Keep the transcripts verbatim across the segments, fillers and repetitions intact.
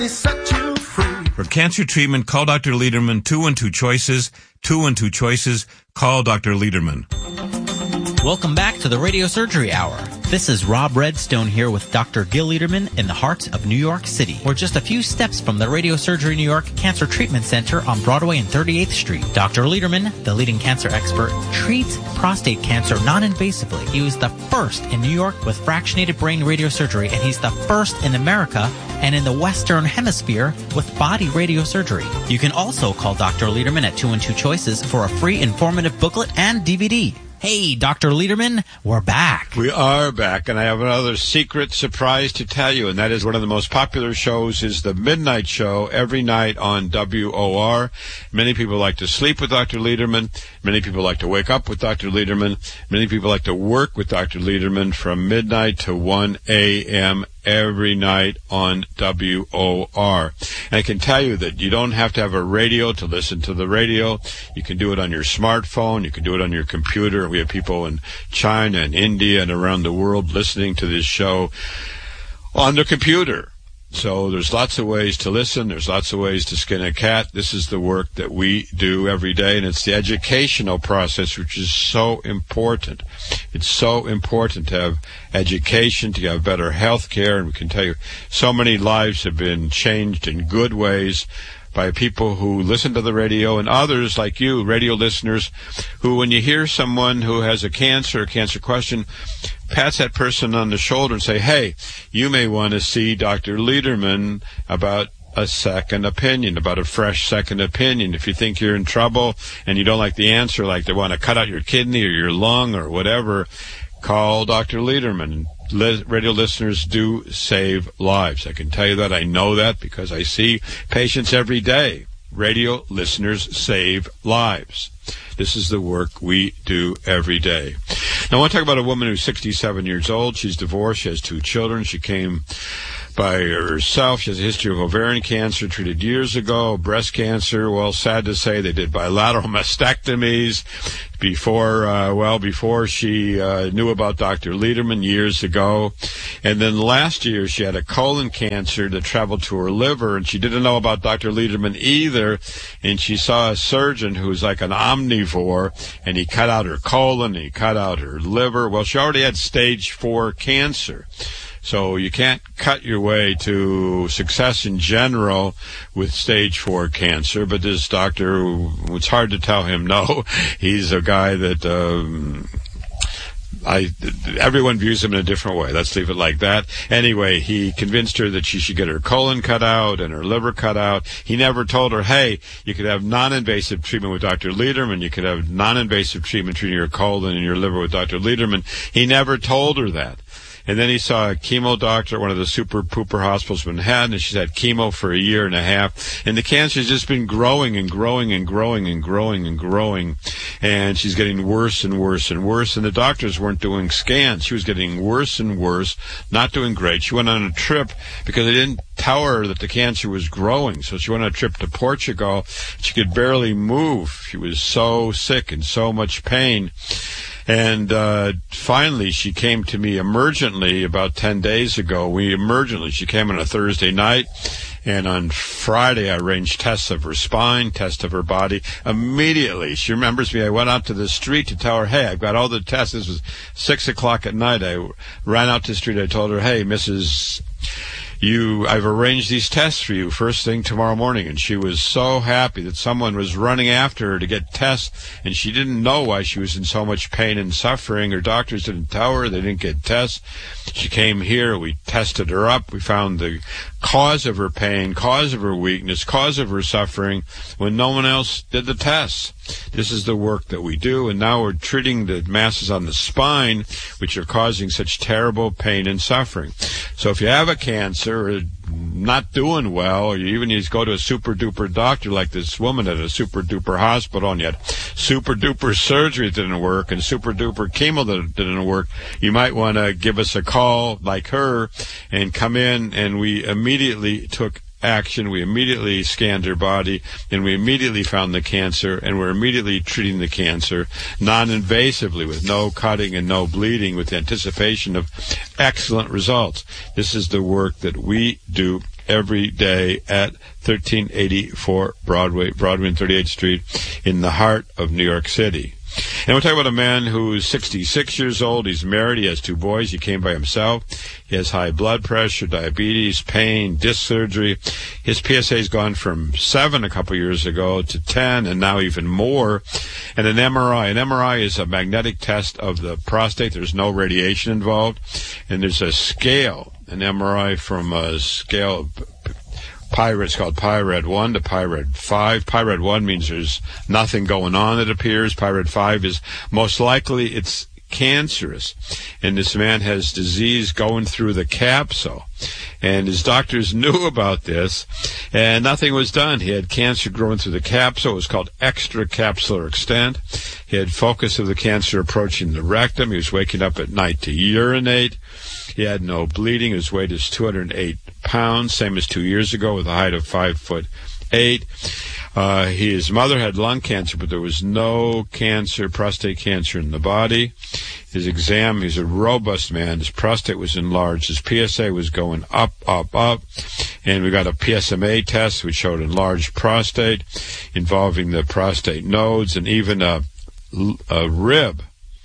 Set you free. For cancer treatment, call Doctor Lederman. Two and two choices. Two and two choices. Call Doctor Lederman. Welcome back to the Radio Surgery Hour. This is Rob Redstone here with Doctor Gil Lederman in the heart of New York City. We're just a few steps from the Radio Surgery New York Cancer Treatment Center on Broadway and thirty-eighth Street. Doctor Lederman, the leading cancer expert, treats prostate cancer non-invasively. He was the first in New York with fractionated brain radiosurgery, and he's the first in America and in the Western Hemisphere with body radiosurgery. You can also call Doctor Lederman at two and two choices for a free informative booklet and D V D. Hey, Doctor Lederman, we're back. We are back, and I have another secret surprise to tell you, and that is one of the most popular shows is the Midnight Show every night on W O R. Many people like to sleep with Doctor Lederman. Many people like to wake up with Doctor Lederman. Many people like to work with Doctor Lederman from midnight to one a.m. every night on W O R. And I can tell you that you don't have to have a radio to listen to the radio. You can do it on your smartphone. You can do it on your computer. We have people in China and India and around the world listening to this show on their computer. So there's lots of ways to listen. There's lots of ways to skin a cat. This is the work that we do every day, and it's the educational process, which is so important. It's so important to have education, to have better health care, and we can tell you so many lives have been changed in good ways by people who listen to the radio, and others like you, radio listeners, who when you hear someone who has a cancer, a cancer question, pats that person on the shoulder and say, hey, you may want to see Doctor Lederman about a second opinion, about a fresh second opinion. If you think you're in trouble and you don't like the answer, like they want to cut out your kidney or your lung or whatever, call Doctor Lederman. Radio listeners do save lives. I can tell you that. I know that because I see patients every day. Radio listeners save lives. This is the work we do every day. Now, I want to talk about a woman who's sixty-seven years old. She's divorced. She has two children. She came by herself. She has a history of ovarian cancer treated years ago, breast cancer. Well, sad to say, they did bilateral mastectomies before, uh, well, before she uh, knew about Doctor Lederman years ago. And then last year, she had a colon cancer that traveled to her liver, and she didn't know about Doctor Lederman either. And she saw a surgeon who's like an omnivore, and he cut out her colon, and he cut out her liver. Well, she already had stage four cancer. So you can't cut your way to success in general with stage four cancer. But this doctor, it's hard to tell him no. He's a guy that um, I everyone views him in a different way. Let's leave it like that. Anyway, he convinced her that she should get her colon cut out and her liver cut out. He never told her, hey, you could have non-invasive treatment with Doctor Lederman. You could have non-invasive treatment treating your colon and your liver with Doctor Lederman. He never told her that. And then he saw a chemo doctor at one of the super pooper hospitals in Manhattan, and she's had chemo for a year and a half. And the cancer's just been growing and growing and growing and growing and growing. And she's getting worse and worse and worse. And the doctors weren't doing scans. She was getting worse and worse, not doing great. She went on a trip because they didn't tell her that the cancer was growing. So she went on a trip to Portugal. She could barely move. She was so sick and so much pain. And uh finally, she came to me emergently about ten days ago. We emergently, she came on a Thursday night, and on Friday I arranged tests of her spine, tests of her body. Immediately, she remembers me. I went out to the street to tell her, hey, I've got all the tests. This was six o'clock at night. I ran out to the street. I told her, hey, Missus You, I've arranged these tests for you first thing tomorrow morning. And she was so happy that someone was running after her to get tests, and she didn't know why she was in so much pain and suffering. Her doctors didn't tell her. They didn't get tests. She came here. We tested her up. We found the cause of her pain, cause of her weakness, cause of her suffering when no one else did the tests. This is the work that we do, and now we're treating the masses on the spine, which are causing such terrible pain and suffering. So if you have a cancer or not doing well, or you even need to go to a super-duper doctor like this woman at a super-duper hospital, and you had super-duper surgery that didn't work and super-duper chemo that didn't work, you might want to give us a call like her and come in, and we immediately took action. We immediately scanned her body, and we immediately found the cancer, and we're immediately treating the cancer non-invasively with no cutting and no bleeding, with anticipation of excellent results. This is the work that we do every day at thirteen eighty-four Broadway, Broadway and thirty-eighth Street in the heart of New York City. And we're talking about a man who's sixty-six years old. He's married. He has two boys. He came by himself. He has high blood pressure, diabetes, pain, disc surgery. His P S A's gone from seven a couple years ago to ten, and now even more. And an M R I. An M R I is a magnetic test of the prostate. There's no radiation involved. And there's a scale, an M R I from a scale of Pyrad, it's called Pyrad one to Pyrad five. Pyrad one means there's nothing going on, it appears. Pyrad five is most likely it's cancerous. And this man has disease going through the capsule. And his doctors knew about this, and nothing was done. He had cancer growing through the capsule. It was called extracapsular extent. He had focus of the cancer approaching the rectum. He was waking up at night to urinate. He had no bleeding. His weight is two hundred eight pounds, same as two years ago, with a height of five foot eight. Uh, his mother had lung cancer, but there was no cancer, prostate cancer in the body. His exam, he's a robust man. His prostate was enlarged. His P S A was going up, up, up. And we got a P S M A test, which showed enlarged prostate involving the prostate nodes and even a, a rib.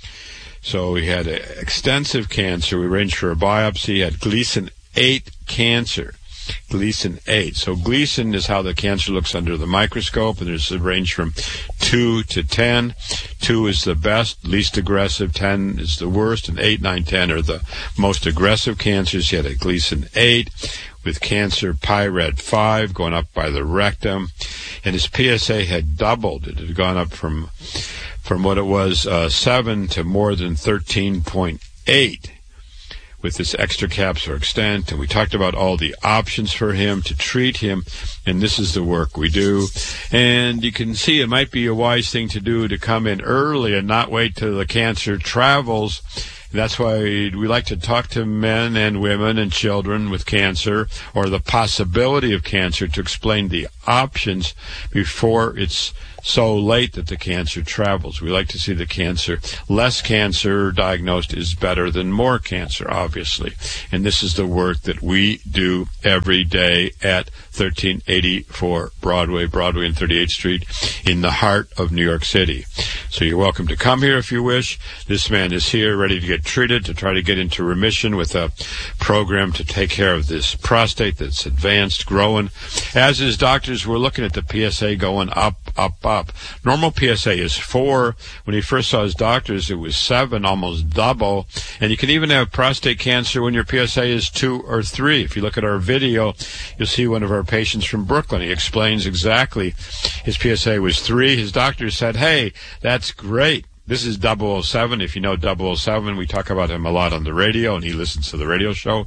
So he had a extensive cancer. We arranged for a biopsy. He had Gleason eight cancer. Gleason eight. So Gleason is how the cancer looks under the microscope, and there's a range from two to ten. two is the best, least aggressive. ten is the worst, and eight, nine, ten are the most aggressive cancers. He had a Gleason eight with cancer Pyrad five going up by the rectum, and his P S A had doubled. It had gone up from from what it was uh, seven to more than thirteen point eight. With this extracapsular extent, and we talked about all the options for him to treat him, and this is the work we do. And you can see it might be a wise thing to do to come in early and not wait till the cancer travels. That's why we like to talk to men and women and children with cancer or the possibility of cancer to explain the options before it's so late that the cancer travels. We like to see the cancer. Less cancer diagnosed is better than more cancer, obviously. And this is the work that we do every day at thirteen eighty-four Broadway, Broadway and thirty-eighth Street in the heart of New York City. So you're welcome to come here if you wish. This man is here ready to get treated, to try to get into remission with a program to take care of this prostate that's advanced, growing. As his doctors were looking at the P S A going up, up, up. Normal P S A is four. When he first saw his doctors, it was seven, almost double. And you can even have prostate cancer when your P S A is two or three. If you look at our video, you'll see one of our patients from Brooklyn. He explains exactly his P S A was three. His doctor said, hey, that's great. This is double oh seven. If you know double oh seven, we talk about him a lot on the radio, and he listens to the radio show.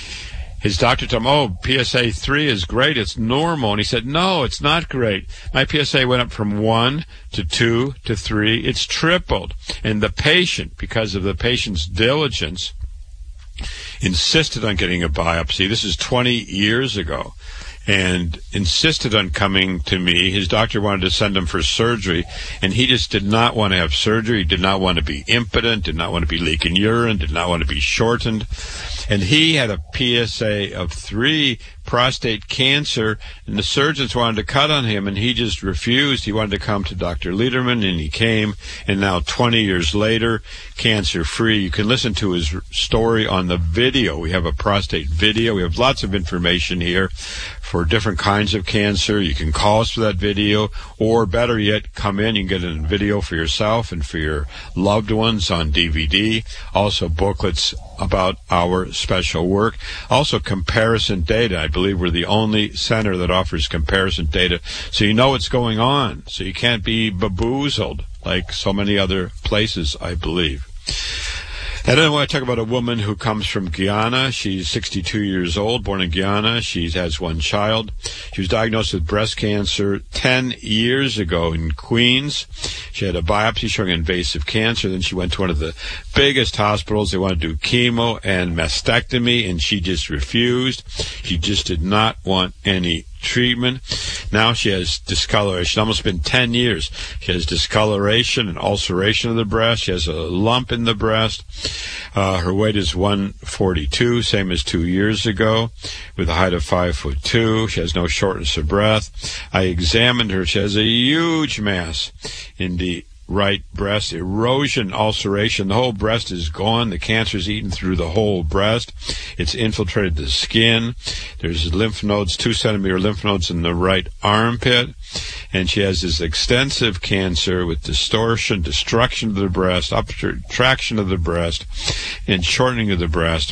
His doctor told him, oh, P S A three is great. It's normal. And he said, no, it's not great. My P S A went up from one to two to three. It's tripled. And the patient, because of the patient's diligence, insisted on getting a biopsy. This is twenty years ago. And insisted on coming to me. His doctor wanted to send him for surgery, and he just did not want to have surgery. He did not want to be impotent, did not want to be leaking urine, did not want to be shortened. And he had a P S A of three, prostate cancer, and the surgeons wanted to cut on him, and he just refused. He wanted to come to Doctor Lederman, and he came, and now twenty years later, cancer-free. You can listen to his story on the video. We have a prostate video. We have lots of information here for different kinds of cancer. You can call us for that video, or better yet, come in. You can get a video for yourself and for your loved ones on D V D. Also, booklets about our special work. Also, comparison data. I believe we're the only center that offers comparison data, so you know what's going on, so you can't be bamboozled like so many other places, I believe. And then I want to talk about a woman who comes from Guyana. She's sixty-two years old, born in Guyana. She has one child. She was diagnosed with breast cancer ten years ago in Queens. She had a biopsy showing invasive cancer. Then she went to one of the biggest hospitals. They wanted to do chemo and mastectomy, and she just refused. She just did not want any treatment. Now she has discoloration. Almost been ten years. She has discoloration and ulceration of the breast. She has a lump in the breast. Uh, her weight is one forty-two, same as two years ago, with a height of five foot two. She has no shortness of breath. I examined her. She has a huge mass in the right breast, erosion, ulceration. The whole breast is gone. The cancer's eaten through the whole breast. It's infiltrated the skin. There's lymph nodes, two centimeter lymph nodes in the right armpit. And she has this extensive cancer with distortion, destruction of the breast, subtraction of the breast, and shortening of the breast.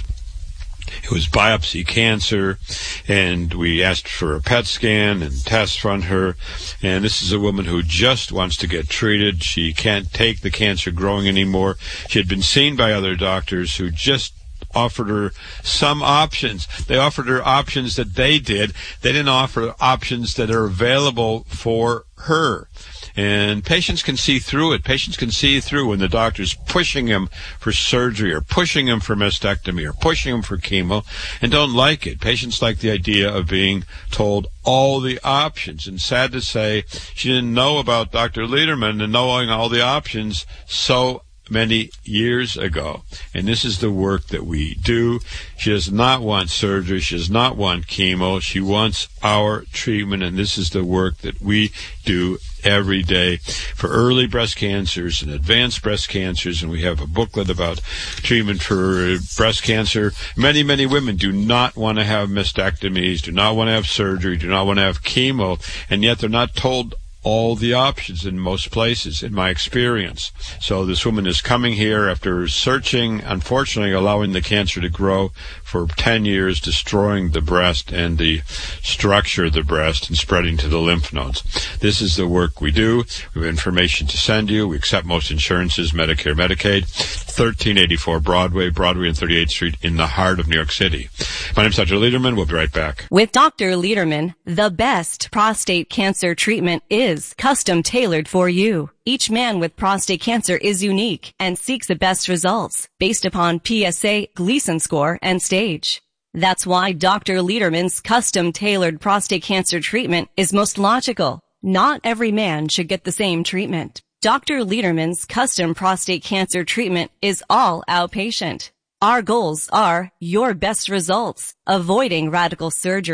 It was biopsy cancer, and we asked for a P E T scan and tests on her. And this is a woman who just wants to get treated. She can't take the cancer growing anymore. She had been seen by other doctors who just offered her some options. They offered her options that they did. They didn't offer options that are available for her. And patients can see through it. Patients can see through when the doctor's pushing him for surgery or pushing him for mastectomy or pushing him for chemo and don't like it. Patients like the idea of being told all the options. And sad to say, she didn't know about Doctor Lederman and knowing all the options so many years ago. And this is the work that we do. She does not want surgery. She does not want chemo. She wants our treatment, and this is the work that we do every day for early breast cancers and advanced breast cancers. And we have a booklet about treatment for breast cancer. Many, many women do not want to have mastectomies, do not want to have surgery, do not want to have chemo, and yet they're not told all the options in most places, in my experience. So this woman is coming here after searching, unfortunately allowing the cancer to grow for ten years, destroying the breast and the structure of the breast and spreading to the lymph nodes. This is the work we do. We have information to send you. We accept most insurances, Medicare, Medicaid. thirteen eighty-four Broadway, Broadway and thirty-eighth Street in the heart of New York City. My name is Doctor Lederman. We'll be right back. With Doctor Lederman, the best prostate cancer treatment is custom tailored for you. Each man with prostate cancer is unique and seeks the best results based upon P S A, Gleason score, and stage. That's why Doctor Lederman's custom tailored prostate cancer treatment is most logical. Not every man should get the same treatment. Doctor Lederman's custom prostate cancer treatment is all outpatient. Our goals are your best results, avoiding radical surgery.